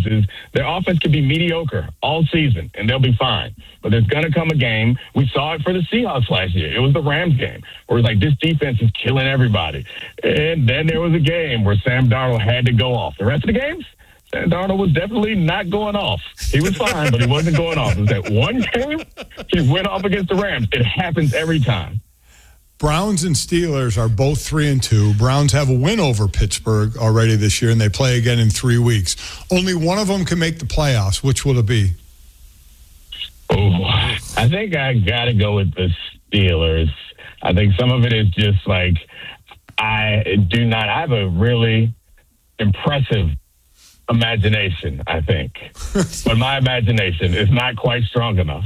is their offense can be mediocre all season, and they'll be fine. But there's going to come a game. We saw it for the Seahawks last year. It was the Rams game where it was like, this defense is killing everybody. And then there was a game where Sam Darnold had to go off. The rest of the games, Sam Darnold was definitely not going off. He was fine, but he wasn't going off. It was that one game he went off against the Rams. It happens every time. Browns and Steelers are both 3-2. Browns have a win over Pittsburgh already this year, and they play again in 3 weeks. Only one of them can make the playoffs. Which will it be? Oh, I think I got to go with the Steelers. I think some of it is just like I have a really impressive imagination, I think. But my imagination is not quite strong enough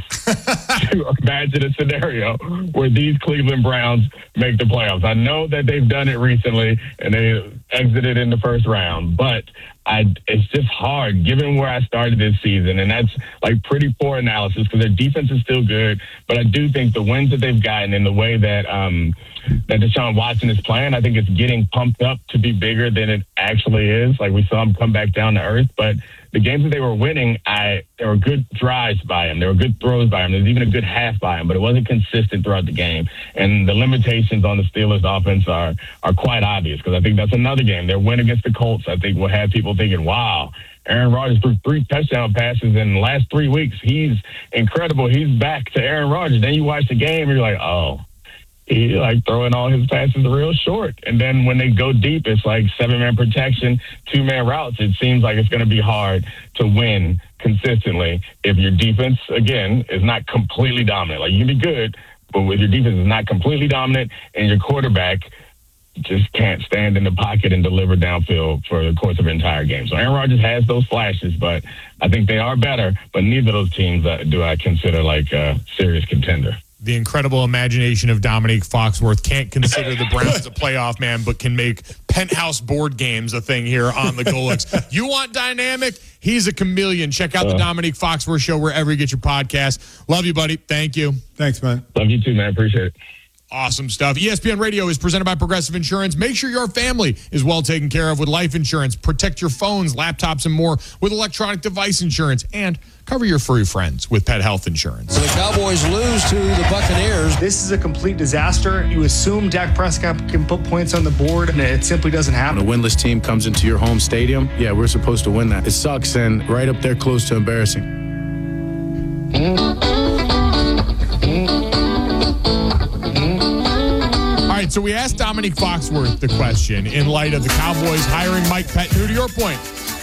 to imagine a scenario where these Cleveland Browns make the playoffs. I know that they've done it recently and they exited in the first round, but it's just hard given where I started this season, and that's like pretty poor analysis because their defense is still good, but I do think the wins that they've gotten and the way that that Deshaun Watson is playing, I think it's getting pumped up to be bigger than it actually is. Like we saw him come back down to earth, but the games that they were winning, there were good drives by him. There were good throws by him. There was even a good half by him, but it wasn't consistent throughout the game. And the limitations on the Steelers offense are quite obvious because I think that's another game. Their win against the Colts, I think, will have people thinking, wow, Aaron Rodgers threw 3 touchdown passes in the last 3 weeks. He's incredible. He's back to Aaron Rodgers. Then you watch the game and you're like, oh, he's like throwing all his passes real short. And then when they go deep, it's like 7-man protection, 2-man routes. It seems like it's going to be hard to win consistently if your defense, again, is not completely dominant. Like you can be good, but if your defense is not completely dominant and your quarterback just can't stand in the pocket and deliver downfield for the course of an entire game. So Aaron Rodgers has those flashes, but I think they are better. But neither of those teams do I consider like a serious contender. The incredible imagination of Dominique Foxworth can't consider the Browns a playoff man, but can make penthouse board games a thing here on the Golix. You want dynamic? He's a chameleon. Check out the Dominique Foxworth Show wherever you get your podcast. Love you, buddy. Thank you. Thanks, man. Love you too, man. Appreciate it. Awesome stuff. ESPN Radio is presented by Progressive Insurance. Make sure your family is well taken care of with life insurance. Protect your phones, laptops, and more with electronic device insurance. And cover your furry friends with pet health insurance. The Cowboys lose to the Buccaneers. This is a complete disaster. You assume Dak Prescott can put points on the board, and it simply doesn't happen. When a winless team comes into your home stadium, yeah, we're supposed to win that. It sucks and right up there close to embarrassing. All right, so we asked Dominique Foxworth the question in light of the Cowboys hiring Mike Pettine, who, to your point,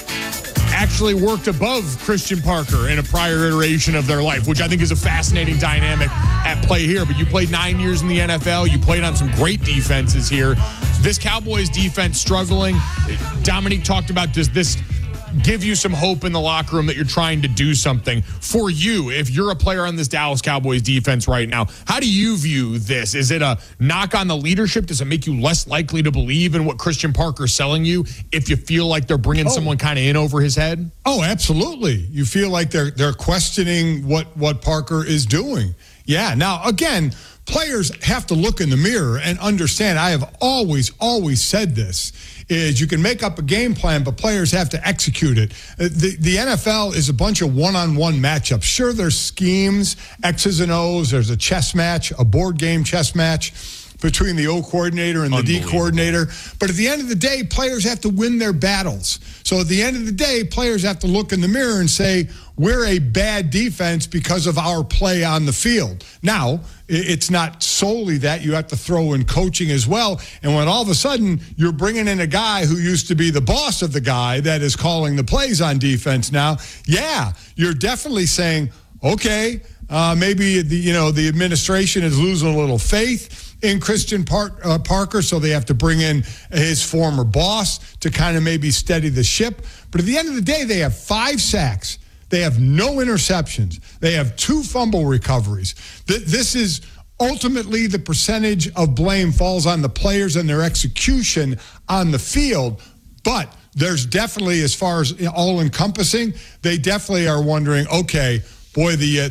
actually worked above Christian Parker in a prior iteration of their life, which I think is a fascinating dynamic at play here. But you played 9 years in the NFL. You played on some great defenses here. This Cowboys defense struggling. Dominique talked about, does this give you some hope in the locker room that you're trying to do something for you? If you're a player on this Dallas Cowboys defense right now, how do you view this? Is it a knock on the leadership? Does it make you less likely to believe in what Christian Parker's selling you if you feel like they're bringing someone kind of in over his head? Oh, absolutely. You feel like they're questioning what Parker is doing. Yeah. Now, again, players have to look in the mirror and understand. I have always said this, is you can make up a game plan, but players have to execute it. The NFL is a bunch of one-on-one matchups. Sure, there's schemes, X's and O's. There's a chess match, a board game chess match between the O coordinator and the D coordinator. But at the end of the day, players have to win their battles. So at the end of the day, players have to look in the mirror and say, we're a bad defense because of our play on the field. Now, it's not solely that. You have to throw in coaching as well. And when all of a sudden you're bringing in a guy who used to be the boss of the guy that is calling the plays on defense now, yeah, you're definitely saying, okay, maybe the administration is losing a little faith in Christian Parker, so they have to bring in his former boss to kind of maybe steady the ship. But at the end of the day, they have 5 sacks. They have no interceptions. They have 2 fumble recoveries. This is ultimately the percentage of blame falls on the players and their execution on the field. But there's definitely, as far as all-encompassing, they definitely are wondering, okay, boy,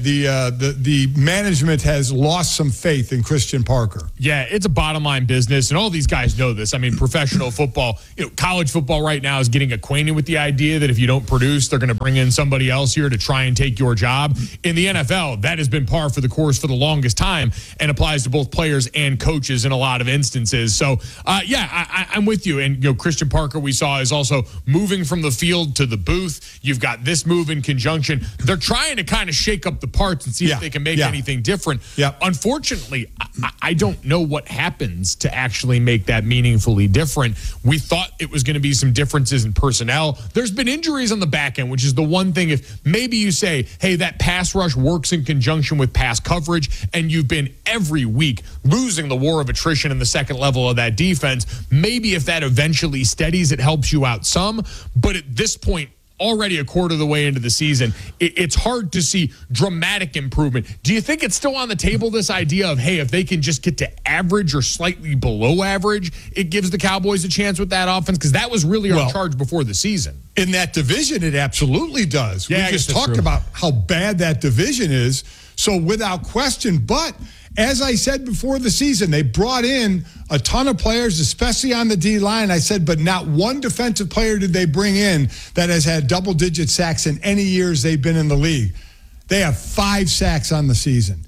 the management has lost some faith in Christian Parker. Yeah, it's a bottom line business, and all these guys know this. I mean, professional football, college football right now is getting acquainted with the idea that if you don't produce, they're going to bring in somebody else here to try and take your job. In the NFL, that has been par for the course for the longest time and applies to both players and coaches in a lot of instances. So, I'm with you. And, Christian Parker, we saw, is also moving from the field to the booth. You've got this move in conjunction. They're trying to kind of shake up the parts and see if they can make anything different. Unfortunately, I don't know what happens to actually make that meaningfully different. We thought it was going to be some differences in personnel. There's been injuries on the back end, which is the one thing. If maybe you say, hey, that pass rush works in conjunction with pass coverage, and you've been every week losing the war of attrition in the second level of that defense, maybe if that eventually steadies, it helps you out some. But at this point, already a quarter of the way into the season, it's hard to see dramatic improvement. Do you think it's still on the table, this idea of, hey, if they can just get to average or slightly below average, it gives the Cowboys a chance with that offense? Because that was really our charge before the season. In that division, it absolutely does. Yeah, we just talked about how bad that division is. So without question, but as I said before the season, they brought in a ton of players, especially on the D-line. I said, but not one defensive player did they bring in that has had double-digit sacks in any years they've been in the league. They have 5 sacks on the season.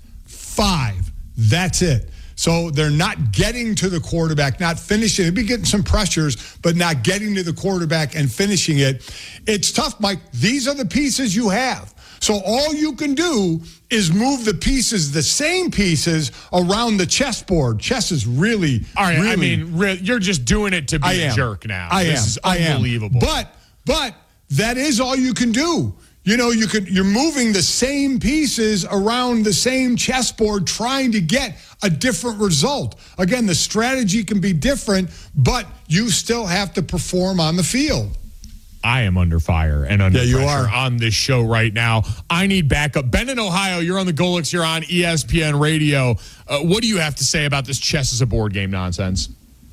5. That's it. So they're not getting to the quarterback, not finishing. They'll be getting some pressures, but not getting to the quarterback and finishing it. It's tough, Mike. These are the pieces you have. So all you can do is move the pieces, the same pieces, around the chessboard. Chess is really, all right. really, I mean, you're just doing it to be a jerk now. This is unbelievable. But that is all you can do. You're moving the same pieces around the same chessboard, trying to get a different result. Again, the strategy can be different, but you still have to perform on the field. I am under fire and under you pressure are on this show right now. I need backup. Ben in Ohio, you're on the Golix. You're on ESPN Radio. What do you have to say about this chess as a board game nonsense?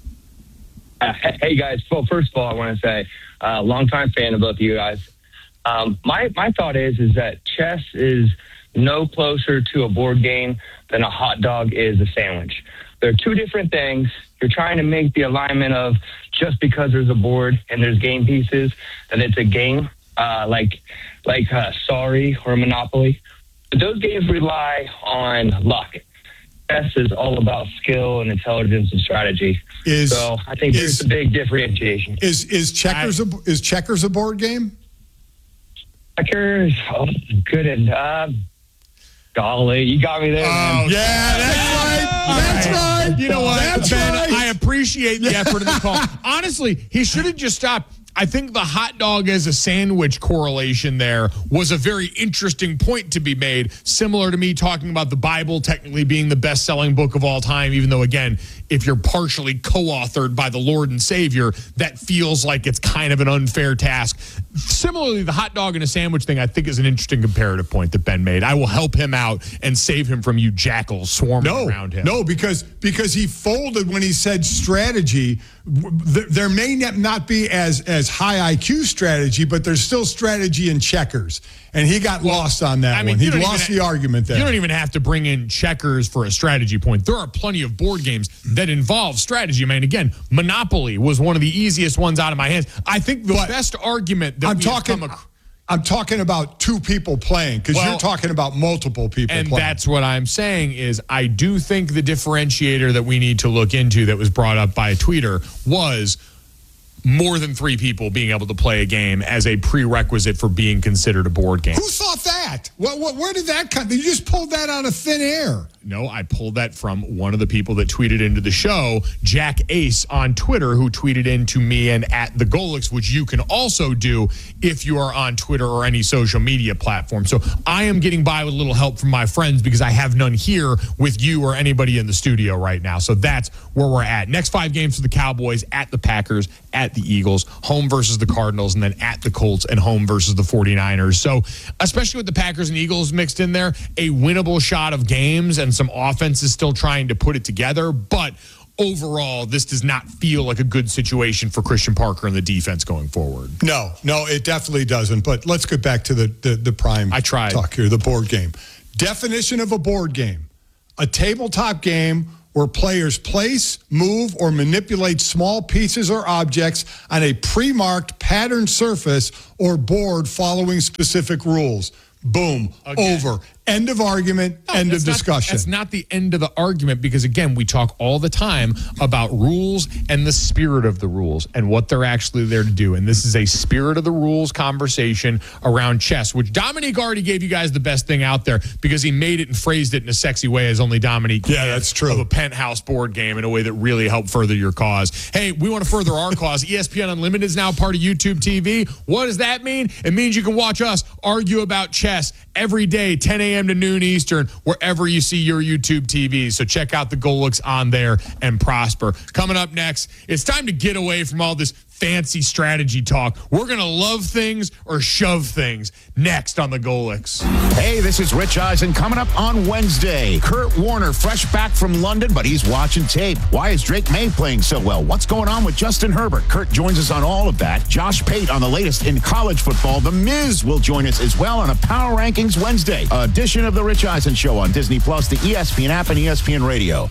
Hey, guys. Well, first of all, I want to say, longtime fan of both of you guys. My thought is that chess is no closer to a board game than a hot dog is a sandwich. They're two different things. You're trying to make the alignment of just because there's a board and there's game pieces, that it's a game, like Sorry or Monopoly. But those games rely on luck. Chess is all about skill and intelligence and strategy. So I think there's a big differentiation. Is checkers a board game? Checkers, good and golly, you got me there. Oh, yeah, that's right. That's right. You know what, That's Ben? right. I appreciate the effort of the call. Honestly, he should have just stopped. I think the hot dog as a sandwich correlation there was a very interesting point to be made, similar to me talking about the Bible technically being the best-selling book of all time, even though, again, if you're partially co-authored by the Lord and Savior, that feels like it's kind of an unfair task. Similarly, the hot dog and a sandwich thing, I think, is an interesting comparative point that Ben made. I will help him out and save him from you jackals swarming around him. No, because he folded when he said strategy. There may not be as high IQ strategy, but there's still strategy in checkers. And he got lost on that one. He lost the argument there. You don't even have to bring in checkers for a strategy point. There are plenty of board games that involve strategy. I mean, again, Monopoly was one of the easiest ones out of my hands. I think the best argument that I'm talking about two people playing, because you're talking about multiple people playing. And that's what I'm saying is I do think the differentiator that we need to look into that was brought up by a tweeter was more than 3 people being able to play a game as a prerequisite for being considered a board game. Who thought that? Where did that come? You just pulled that out of thin air. No, I pulled that from one of the people that tweeted into the show, Jack Ace on Twitter, who tweeted into me and at the Golix, which you can also do if you are on Twitter or any social media platform. So I am getting by with a little help from my friends because I have none here with you or anybody in the studio right now. So that's where we're at. Next 5 games for the Cowboys: at the Packers, at the Eagles, home versus the Cardinals, and then at the Colts and home versus the 49ers. So especially with the Packers and Eagles mixed in there, a winnable shot of games and some offense is still trying to put it together. But overall, this does not feel like a good situation for Christian Parker and the defense going forward. No, it definitely doesn't. But let's get back to the prime talk here, the board game. Definition of a board game: a tabletop game where players place, move, or manipulate small pieces or objects on a pre-marked patterned surface or board following specific rules. Boom. Again. Over. End of argument. End of discussion. That's not the end of the argument because, again, we talk all the time about rules and the spirit of the rules and what they're actually there to do. And this is a spirit of the rules conversation around chess, which Dominique already gave you guys the best thing out there because he made it and phrased it in a sexy way as only Dominique can. That's true. Of a penthouse board game in a way that really helped further your cause. Hey, we want to further our cause. ESPN Unlimited is now part of YouTube TV. What does that mean? It means you can watch us argue about chess every day, 10 a.m. to noon Eastern, wherever you see your YouTube TV. So check out the Golics on there and prosper. Coming up next, it's time to get away from all this fancy strategy talk. We're going to love things or shove things next on the Golics. Hey, this is Rich Eisen. Coming up on Wednesday, Kurt Warner, fresh back from London, but he's watching tape. Why is Drake May playing so well? What's going on with Justin Herbert? Kurt joins us on all of that. Josh Pate on the latest in college football. The Miz will join us as well on a Power Rankings Wednesday edition of the Rich Eisen Show on Disney Plus, the ESPN app, and ESPN Radio.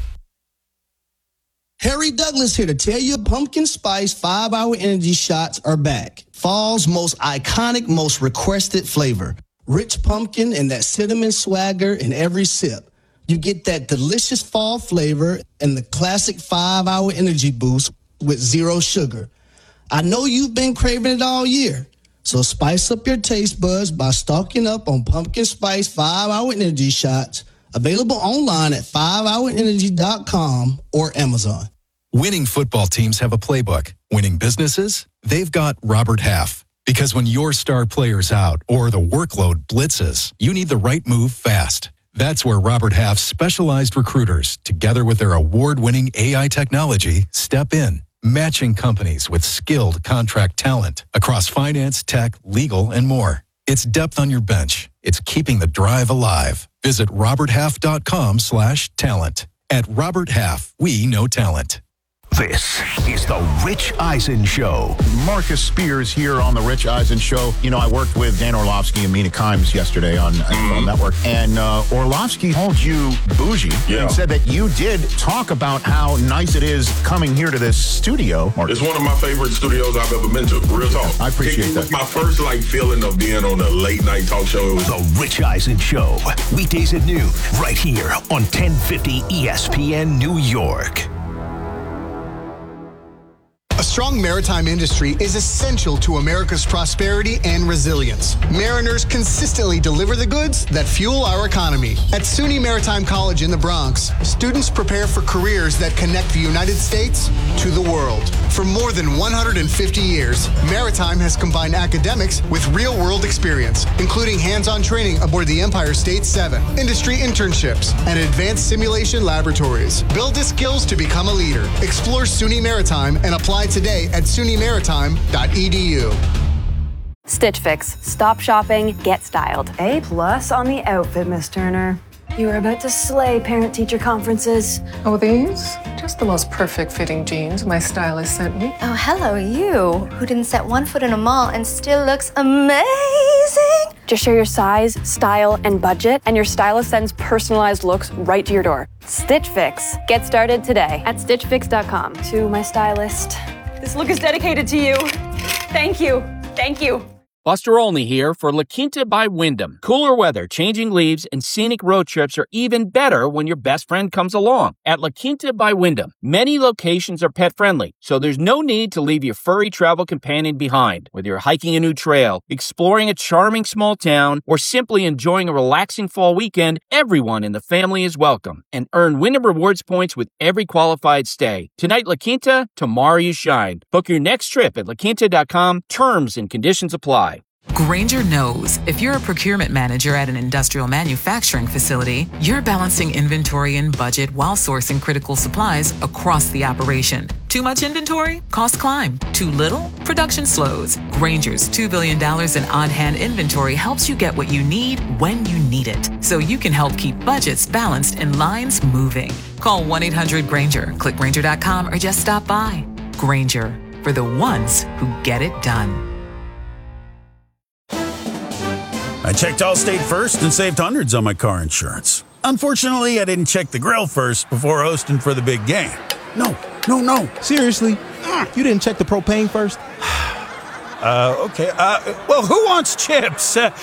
Harry Douglas here to tell you pumpkin spice 5-hour energy shots are back. Fall's most iconic, most requested flavor. Rich pumpkin and that cinnamon swagger in every sip. You get that delicious fall flavor and the classic 5-hour energy boost with zero sugar. I know you've been craving it all year. So spice up your taste buds by stocking up on pumpkin spice 5-hour energy shots. Available online at 5hourenergy.com or Amazon. Winning football teams have a playbook. Winning businesses, they've got Robert Half. Because when your star player's out or the workload blitzes, you need the right move fast. That's where Robert Half's specialized recruiters, together with their award-winning AI technology, step in, matching companies with skilled contract talent across finance, tech, legal, and more. It's depth on your bench. It's keeping the drive alive. Visit roberthalf.com/talent. At Robert Half, we know talent. This is the Rich Eisen Show. Marcus Spears here on the Rich Eisen Show. You know, I worked with Dan Orlovsky and Mina Kimes yesterday on NFL Network, and Orlovsky called you bougie and said that you did talk about how nice it is coming here to this studio. Marcus. It's one of my favorite studios I've ever been to. Real talk. I appreciate that. It was my first feeling of being on a late night talk show. The Rich Eisen Show. Weekdays at noon, right here on 1050 ESPN New York. A strong maritime industry is essential to America's prosperity and resilience. Mariners consistently deliver the goods that fuel our economy. At SUNY Maritime College in the Bronx, students prepare for careers that connect the United States to the world. For more than 150 years, Maritime has combined academics with real-world experience, including hands-on training aboard the Empire State 7, industry internships, and advanced simulation laboratories. Build the skills to become a leader. Explore SUNY Maritime and apply today at sunymaritime.edu. Stitch Fix. Stop shopping, get styled. A+ on the outfit, Miss Turner. You are about to slay parent-teacher conferences. Oh, these? Just the most perfect fitting jeans my stylist sent me. Oh, hello, you, who didn't set one foot in a mall and still looks amazing. Just share your size, style, and budget, and your stylist sends personalized looks right to your door. Stitch Fix. Get started today at stitchfix.com. To my stylist, this look is dedicated to you. Thank you. Thank you. Buster Olney here for La Quinta by Wyndham. Cooler weather, changing leaves, and scenic road trips are even better when your best friend comes along. At La Quinta by Wyndham, many locations are pet-friendly, so there's no need to leave your furry travel companion behind. Whether you're hiking a new trail, exploring a charming small town, or simply enjoying a relaxing fall weekend, everyone in the family is welcome. And earn Wyndham Rewards points with every qualified stay. Tonight, La Quinta, tomorrow you shine. Book your next trip at laquinta.com. Terms and conditions apply. Grainger knows if you're a procurement manager at an industrial manufacturing facility, you're balancing inventory and budget while sourcing critical supplies across the operation Too much inventory? Costs climb. Too little? Production slows. Grainger's $2 billion in on-hand inventory helps you get what you need when you need it, so you can help keep budgets balanced and lines moving. Call 1-800-GRAINGER, click Grainger.com, or just stop by. Grainger, for the ones who get it done. I checked Allstate first and saved hundreds on my car insurance. Unfortunately, I didn't check the grill first before hosting for the big game. No. Seriously? You didn't check the propane first? Okay. Well, who wants chips?